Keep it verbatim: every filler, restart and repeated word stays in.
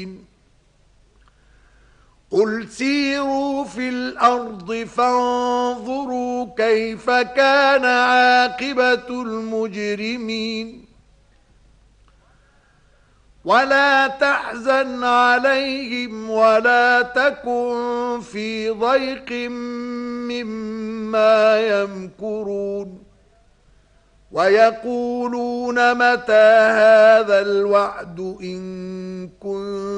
قل سيروا في الأرض فانظروا كيف كان عاقبة المجرمين ولا تحزن عليهم ولا تكن في ضيق مما يمكرون ويقولون متى هذا الوعد إن كنتم